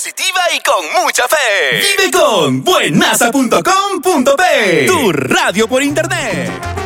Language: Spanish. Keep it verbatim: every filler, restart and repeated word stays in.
positiva y con mucha fe. Vive con buenasa punto com punto pe. Tu radio por internet.